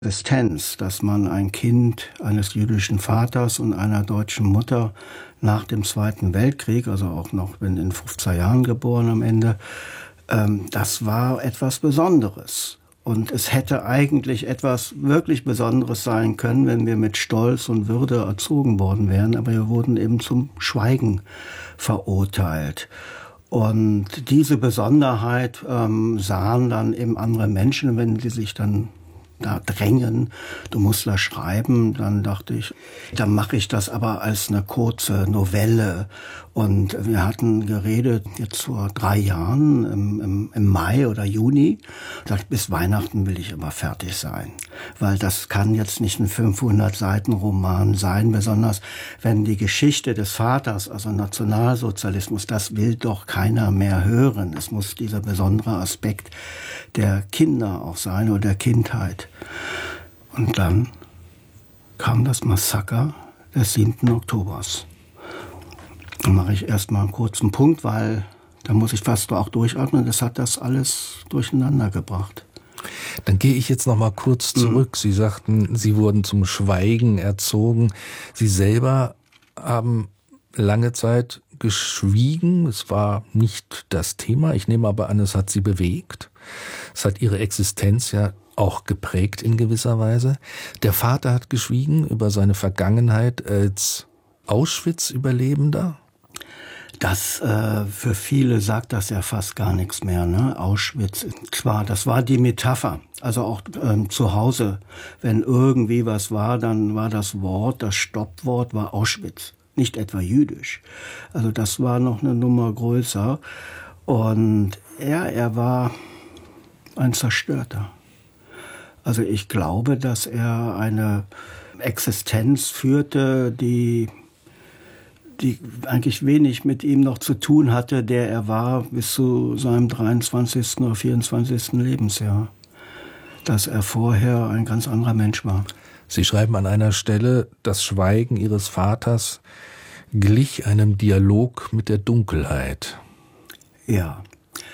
Existenz, dass man ein Kind eines jüdischen Vaters und einer deutschen Mutter nach dem Zweiten Weltkrieg, also auch noch bin in 50er Jahren geboren am Ende, das war etwas Besonderes. Und es hätte eigentlich etwas wirklich Besonderes sein können, wenn wir mit Stolz und Würde erzogen worden wären, aber wir wurden eben zum Schweigen verurteilt. Und diese Besonderheit sahen dann eben andere Menschen, wenn sie sich dann da drängen, du musst da schreiben, dann dachte ich, dann mache ich das aber als eine kurze Novelle. Und wir hatten geredet jetzt vor 3 Jahren, im Mai oder Juni, dachte, bis Weihnachten will ich immer fertig sein. Weil das kann jetzt nicht ein 500-Seiten-Roman sein, besonders wenn die Geschichte des Vaters, also Nationalsozialismus, das will doch keiner mehr hören. Es muss dieser besondere Aspekt der Kinder auch sein oder der Kindheit. Und dann kam das Massaker des 7. Oktobers. Dann mache ich erstmal einen kurzen Punkt, weil da muss ich fast auch durchatmen. Das hat das alles durcheinander gebracht. Dann gehe ich jetzt noch mal kurz zurück. Sie sagten, Sie wurden zum Schweigen erzogen. Sie selber haben lange Zeit geschwiegen. Es war nicht das Thema. Ich nehme aber an, es hat Sie bewegt. Es hat Ihre Existenz ja auch geprägt in gewisser Weise. Der Vater hat geschwiegen über seine Vergangenheit als Auschwitz-Überlebender. Das für viele sagt das ja fast gar nichts mehr, ne? Auschwitz, klar, das war die Metapher. Also auch zu Hause, wenn irgendwie was war, dann war das Wort, das Stoppwort war Auschwitz, nicht etwa jüdisch. Also das war noch eine Nummer größer. Und ja, er war ein Zerstörter. Also ich glaube, dass er eine Existenz führte, die eigentlich wenig mit ihm noch zu tun hatte, der er war bis zu seinem 23. oder 24. Lebensjahr. Dass er vorher ein ganz anderer Mensch war. Sie schreiben an einer Stelle, das Schweigen Ihres Vaters glich einem Dialog mit der Dunkelheit. Ja,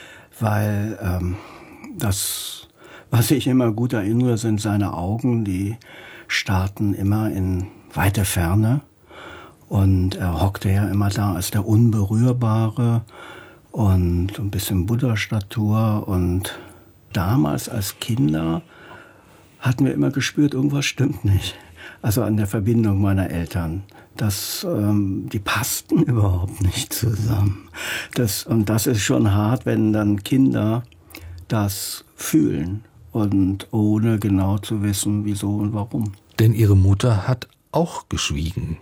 weil das, was ich immer gut erinnere, sind seine Augen, die starrten immer in weite Ferne. Und er hockte ja immer da als der Unberührbare und ein bisschen Buddha-Statur. Und damals als Kinder hatten wir immer gespürt, irgendwas stimmt nicht. Also an der Verbindung meiner Eltern. Die passten überhaupt nicht zusammen. Und das ist schon hart, wenn dann Kinder das fühlen und ohne genau zu wissen, wieso und warum. Denn Ihre Mutter hat auch geschwiegen.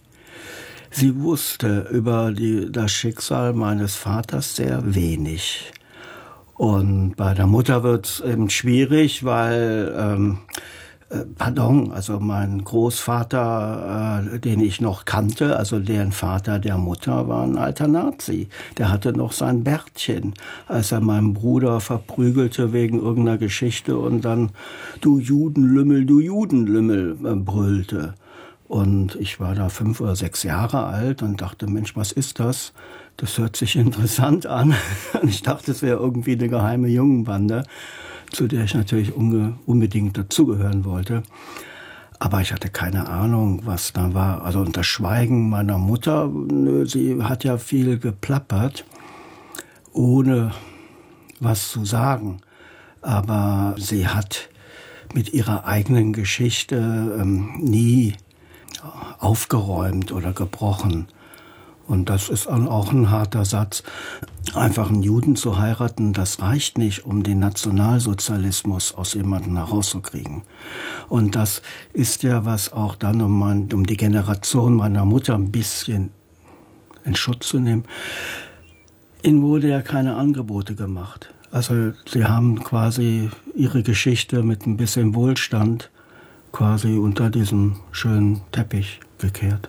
Sie wusste über das Schicksal meines Vaters sehr wenig. Und bei der Mutter wird es eben schwierig, weil, also mein Großvater, den ich noch kannte, also deren Vater der Mutter, war ein alter Nazi. Der hatte noch sein Bärtchen, als er meinen Bruder verprügelte wegen irgendeiner Geschichte und dann du Judenlümmel brüllte. Und ich war da 5 oder 6 Jahre alt und dachte, Mensch, was ist das? Das hört sich interessant an. Und ich dachte, es wäre irgendwie eine geheime Jungenbande, zu der ich natürlich unbedingt dazugehören wollte. Aber ich hatte keine Ahnung, was da war. Also und das Schweigen meiner Mutter, sie hat ja viel geplappert, ohne was zu sagen. Aber sie hat mit ihrer eigenen Geschichte nie aufgeräumt oder gebrochen. Und das ist auch ein harter Satz. Einfach einen Juden zu heiraten, das reicht nicht, um den Nationalsozialismus aus jemandem herauszukriegen. Und das ist ja, was auch dann, um die Generation meiner Mutter ein bisschen in Schutz zu nehmen, ihnen wurde ja keine Angebote gemacht. Also sie haben quasi ihre Geschichte mit ein bisschen Wohlstand quasi unter diesen schönen Teppich gekehrt.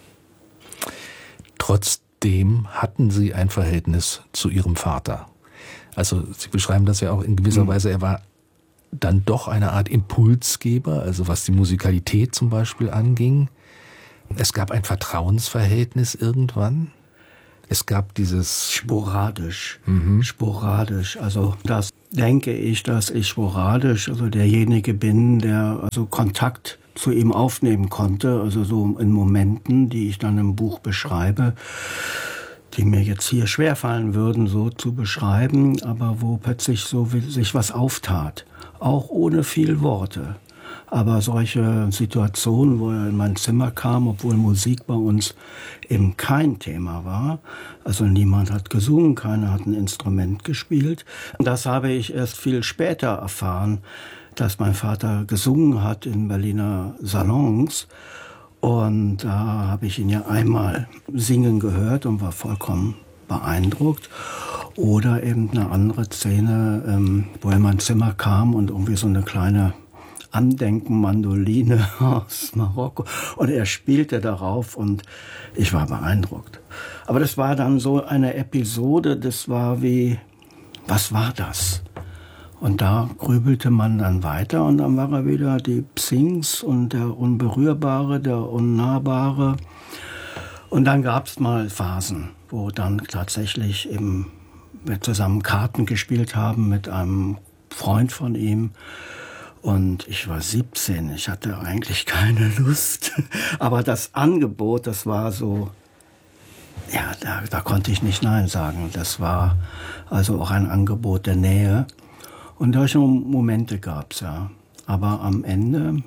Trotzdem hatten Sie ein Verhältnis zu Ihrem Vater. Also Sie beschreiben das ja auch in gewisser Weise, er war dann doch eine Art Impulsgeber, also was die Musikalität zum Beispiel anging. Es gab ein Vertrauensverhältnis irgendwann. Es gab dieses... Sporadisch. Also das denke ich, dass ich sporadisch, also derjenige bin, der also Kontakt zu ihm aufnehmen konnte, also so in Momenten, die ich dann im Buch beschreibe, die mir jetzt hier schwerfallen würden, so zu beschreiben, aber wo plötzlich so sich was auftat, auch ohne viel Worte. Aber solche Situationen, wo er in mein Zimmer kam, obwohl Musik bei uns eben kein Thema war, also niemand hat gesungen, keiner hat ein Instrument gespielt. Das habe ich erst viel später erfahren, dass mein Vater gesungen hat in Berliner Salons. Und da habe ich ihn ja einmal singen gehört und war vollkommen beeindruckt. Oder eben eine andere Szene, wo er in mein Zimmer kam und irgendwie so eine kleine Andenken-Mandoline aus Marokko. Und er spielte darauf und ich war beeindruckt. Aber das war dann so eine Episode, das war wie, was war das? Und da grübelte man dann weiter und dann war er wieder die Psings und der Unberührbare, der Unnahbare. Und dann gab es mal Phasen, wo dann tatsächlich eben wir zusammen Karten gespielt haben mit einem Freund von ihm. Und ich war 17, ich hatte eigentlich keine Lust. Aber das Angebot, das war so, ja, da konnte ich nicht Nein sagen. Das war also auch ein Angebot der Nähe. Und solche Momente gab's ja. Aber am Ende,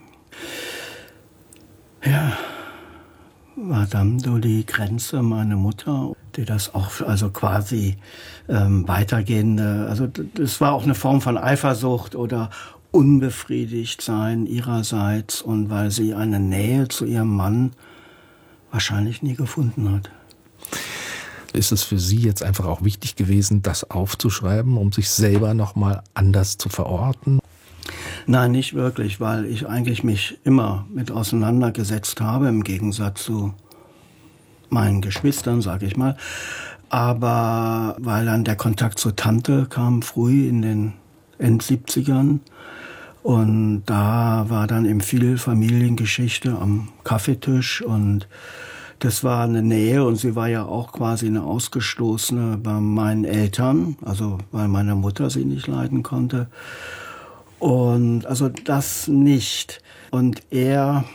ja, war dann so die Grenze meine Mutter, die das auch also quasi weitergehende, also das war auch eine Form von Eifersucht oder unbefriedigt sein ihrerseits und weil sie eine Nähe zu ihrem Mann wahrscheinlich nie gefunden hat. Ist es für Sie jetzt einfach auch wichtig gewesen, das aufzuschreiben, um sich selber nochmal anders zu verorten? Nein, nicht wirklich, weil ich eigentlich mich immer mit auseinandergesetzt habe, im Gegensatz zu meinen Geschwistern, sage ich mal. Aber weil dann der Kontakt zur Tante kam früh in den End-70ern. Und da war dann eben viel Familiengeschichte am Kaffeetisch und das war eine Nähe und sie war ja auch quasi eine Ausgestoßene bei meinen Eltern, also weil meine Mutter sie nicht leiden konnte. Und also das nicht. Und da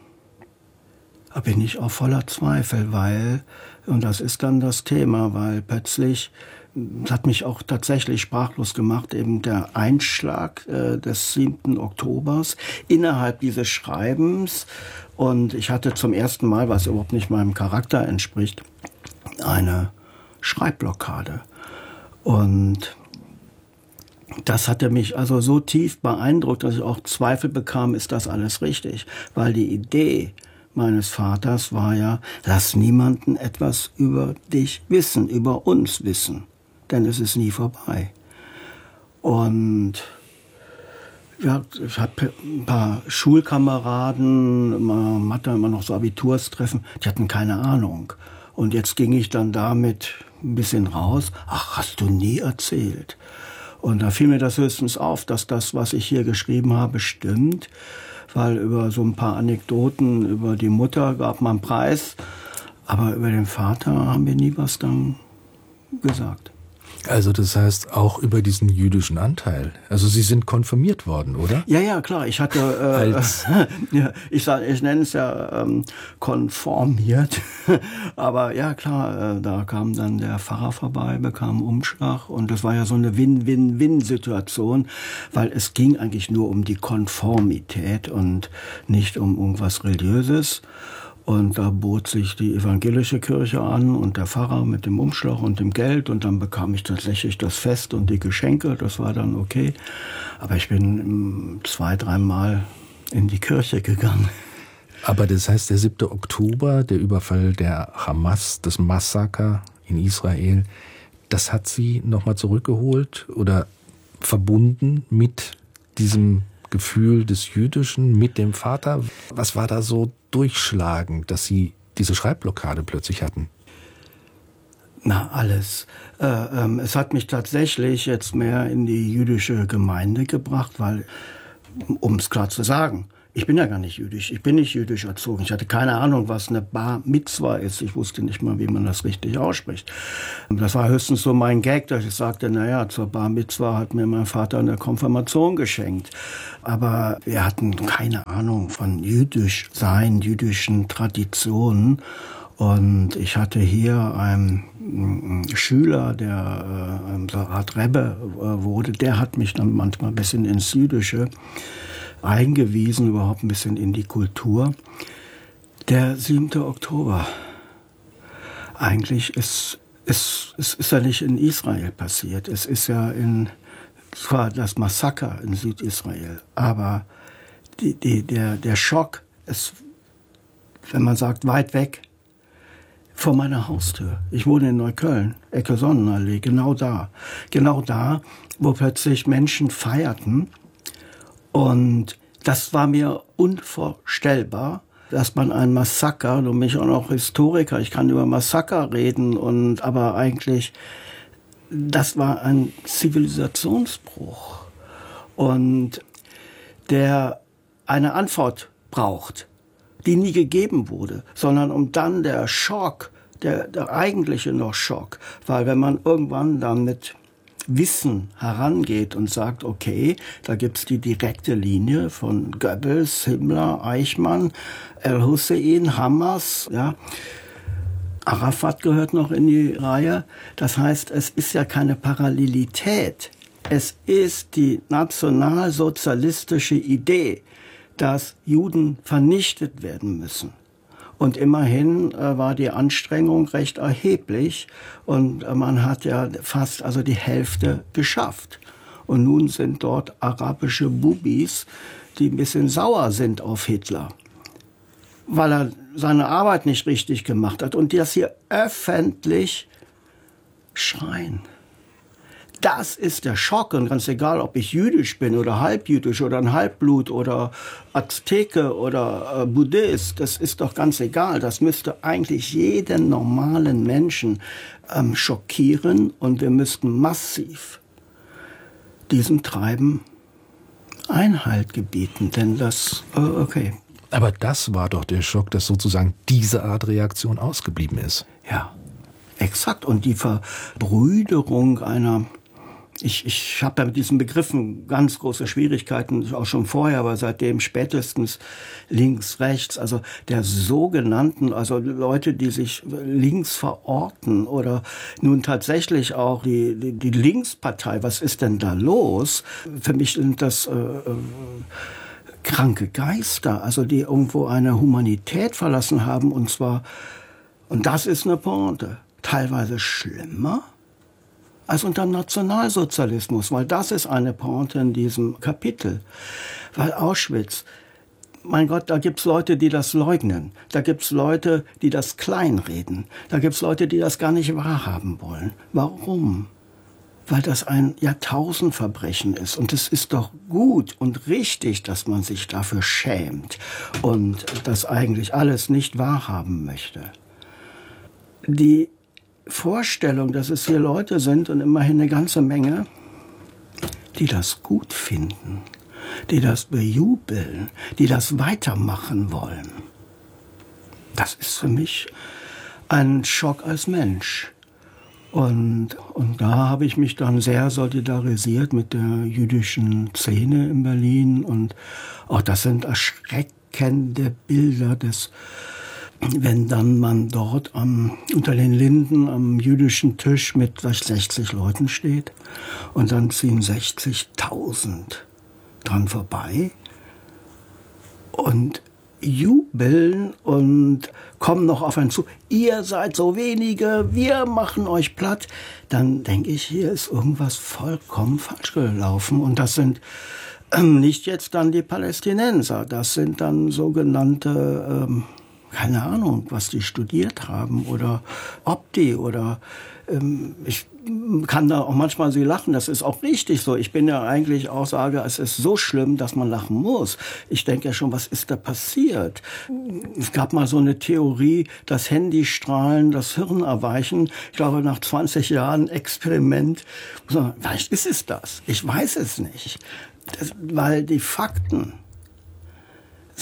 bin ich auch voller Zweifel, weil, und das ist dann das Thema, weil plötzlich, das hat mich auch tatsächlich sprachlos gemacht, eben der Einschlag des 7. Oktobers innerhalb dieses Schreibens. Und ich hatte zum ersten Mal, was überhaupt nicht meinem Charakter entspricht, eine Schreibblockade. Und das hatte mich also so tief beeindruckt, dass ich auch Zweifel bekam, ist das alles richtig? Weil die Idee meines Vaters war ja, lass niemanden etwas über dich wissen, über uns wissen, denn es ist nie vorbei. Und ja, ich hatte ein paar Schulkameraden, Mathe, immer noch so Abiturstreffen, die hatten keine Ahnung. Und jetzt ging ich dann damit ein bisschen raus, ach, hast du nie erzählt. Und da fiel mir das höchstens auf, dass das, was ich hier geschrieben habe, stimmt. Weil über so ein paar Anekdoten über die Mutter gab man einen Preis, aber über den Vater haben wir nie was dann gesagt. Also das heißt auch über diesen jüdischen Anteil. Also Sie sind konfirmiert worden, oder? Ja, klar. Ich hatte, ja, ich nenne es ja konformiert. Aber ja, klar, da kam dann der Pfarrer vorbei, bekam einen Umschlag. Und das war ja so eine Win-Win-Win-Situation, weil es ging eigentlich nur um die Konformität und nicht um irgendwas Religiöses. Und da bot sich die evangelische Kirche an und der Pfarrer mit dem Umschlag und dem Geld. Und dann bekam ich tatsächlich das Fest und die Geschenke. Das war dann okay. Aber ich bin 2-3 Mal in die Kirche gegangen. Aber das heißt, der 7. Oktober, der Überfall der Hamas, das Massaker in Israel, das hat Sie nochmal zurückgeholt oder verbunden mit diesem Gefühl des Jüdischen, mit dem Vater? Was war da so durchschlagend, dass Sie diese Schreibblockade plötzlich hatten? Na, alles. Es hat mich tatsächlich jetzt mehr in die jüdische Gemeinde gebracht, weil, um es klar zu sagen, Ich bin ja gar nicht jüdisch. Ich bin nicht jüdisch erzogen. Ich hatte keine Ahnung, was eine Bar Mitzwa ist. Ich wusste nicht mal, wie man das richtig ausspricht. Das war höchstens so mein Gag, dass ich sagte, naja, zur Bar Mitzwa hat mir mein Vater eine Konfirmation geschenkt. Aber wir hatten keine Ahnung von jüdisch sein, jüdischen Traditionen. Und ich hatte hier einen Schüler, der so eine Art Rebbe wurde, der hat mich dann manchmal ein bisschen ins Jüdische eingewiesen, überhaupt ein bisschen in die Kultur. Der 7. Oktober. Eigentlich ist ja nicht in Israel passiert. Es ist ja zwar das Massaker in Südisrael, aber der Schock ist, wenn man sagt, weit weg, vor meiner Haustür. Ich wohne in Neukölln, Ecke Sonnenallee, genau da, wo plötzlich Menschen feierten. Und das war mir unvorstellbar, dass man ein Massaker, und mich auch noch Historiker, ich kann über Massaker reden, aber eigentlich, das war ein Zivilisationsbruch. Und der eine Antwort braucht, die nie gegeben wurde, sondern um dann der Schock, der eigentliche noch Schock, weil wenn man irgendwann dann mit Wissen herangeht und sagt, okay, da gibt's die direkte Linie von Goebbels, Himmler, Eichmann, El-Hussein, Hamas, ja, Arafat gehört noch in die Reihe. Das heißt, es ist ja keine Parallelität. Es ist die nationalsozialistische Idee, dass Juden vernichtet werden müssen. Und immerhin war die Anstrengung recht erheblich und man hat ja fast die Hälfte geschafft. Und nun sind dort arabische Bubis, die ein bisschen sauer sind auf Hitler, weil er seine Arbeit nicht richtig gemacht hat und die das hier öffentlich schreien. Das ist der Schock und ganz egal, ob ich jüdisch bin oder halbjüdisch oder ein Halbblut oder Azteke oder Buddhist, das ist doch ganz egal. Das müsste eigentlich jeden normalen Menschen schockieren und wir müssten massiv diesem Treiben Einhalt gebieten, denn das, okay. Aber das war doch der Schock, dass sozusagen diese Art Reaktion ausgeblieben ist. Ja, exakt. Und die Verbrüderung einer... Ich habe ja mit diesen Begriffen ganz große Schwierigkeiten, auch schon vorher, aber seitdem spätestens links, rechts, also der sogenannten, also Leute, die sich links verorten oder nun tatsächlich auch die Linkspartei, was ist denn da los? Für mich sind das kranke Geister, also die irgendwo eine Humanität verlassen haben und das ist eine Pointe, teilweise schlimmer als unter dem Nationalsozialismus, weil das ist eine Pointe in diesem Kapitel. Weil Auschwitz, mein Gott, da gibt's Leute, die das leugnen. Da gibt's Leute, die das kleinreden. Da gibt's Leute, die das gar nicht wahrhaben wollen. Warum? Weil das ein Jahrtausendverbrechen ist. Und es ist doch gut und richtig, dass man sich dafür schämt und das eigentlich alles nicht wahrhaben möchte. Die Vorstellung, dass es hier Leute sind und immerhin eine ganze Menge, die das gut finden, die das bejubeln, die das weitermachen wollen. Das ist für mich ein Schock als Mensch. Und da habe ich mich dann sehr solidarisiert mit der jüdischen Szene in Berlin. Und auch das sind erschreckende Bilder wenn dann man dort unter den Linden am jüdischen Tisch mit 60 Leuten steht und dann ziehen 60.000 dran vorbei und jubeln und kommen noch auf einen zu. Ihr seid so wenige, wir machen euch platt. Dann denke ich, hier ist irgendwas vollkommen falsch gelaufen. Und das sind nicht jetzt dann die Palästinenser, das sind dann sogenannte... keine Ahnung, was die studiert haben oder ob die oder ich kann da auch manchmal so lachen, das ist auch richtig so. Ich bin ja eigentlich auch sage, es ist so schlimm, dass man lachen muss. Ich denke ja schon, was ist da passiert? Es gab mal so eine Theorie, dass Handystrahlen das Hirn erweichen. Ich glaube, nach 20 Jahren Experiment, vielleicht ist es das. Ich weiß es nicht. Weil die Fakten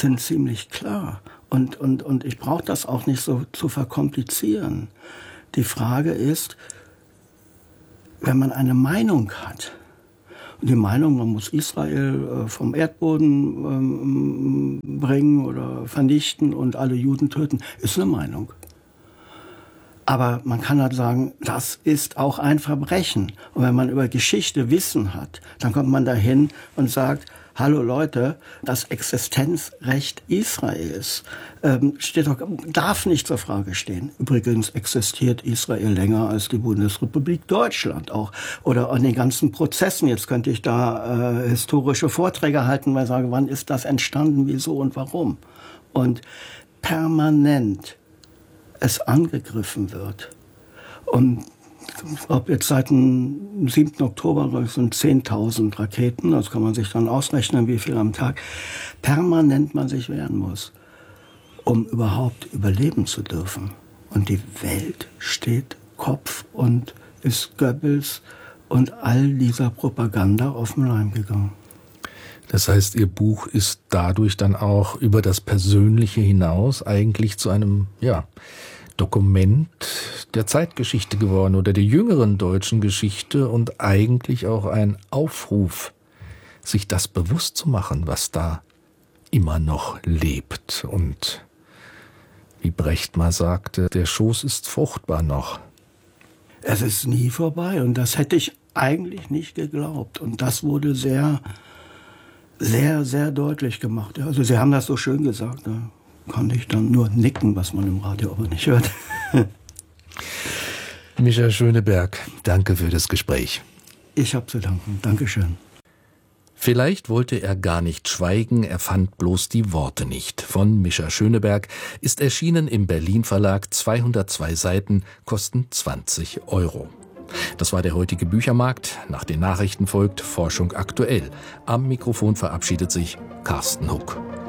sind ziemlich klar. Und ich brauche das auch nicht so zu verkomplizieren. Die Frage ist, wenn man eine Meinung hat, und die Meinung, man muss Israel vom Erdboden bringen oder vernichten und alle Juden töten, ist eine Meinung. Aber man kann halt sagen, das ist auch ein Verbrechen. Und wenn man über Geschichte Wissen hat, dann kommt man dahin und sagt, hallo Leute, das Existenzrecht Israels darf nicht zur Frage stehen. Übrigens existiert Israel länger als die Bundesrepublik Deutschland auch. Oder an den ganzen Prozessen. Jetzt könnte ich da historische Vorträge halten, weil ich sage, wann ist das entstanden, wieso und warum. Und permanent es angegriffen wird. Und ob jetzt seit dem 7. Oktober sind 10.000 Raketen, das kann man sich dann ausrechnen, wie viel am Tag, permanent man sich wehren muss, um überhaupt überleben zu dürfen. Und die Welt steht Kopf und ist Goebbels und all dieser Propaganda auf den Leim gegangen. Das heißt, Ihr Buch ist dadurch dann auch über das Persönliche hinaus eigentlich zu einem, Dokument der Zeitgeschichte geworden oder der jüngeren deutschen Geschichte und eigentlich auch ein Aufruf, sich das bewusst zu machen, was da immer noch lebt. Und wie Brecht mal sagte, der Schoß ist fruchtbar noch. Es ist nie vorbei und das hätte ich eigentlich nicht geglaubt. Und das wurde sehr, sehr, sehr deutlich gemacht. Also Sie haben das so schön gesagt, ne? Kann ich dann nur nicken, was man im Radio aber nicht hört. Mischa Schöneberg, danke für das Gespräch. Ich habe zu danken. Dankeschön. Vielleicht wollte er gar nicht schweigen, er fand bloß die Worte nicht. Von Mischa Schöneberg ist erschienen im Berlin Verlag, 202 Seiten, kosten 20 €. Das war der heutige Büchermarkt. Nach den Nachrichten folgt Forschung aktuell. Am Mikrofon verabschiedet sich Carsten Huck.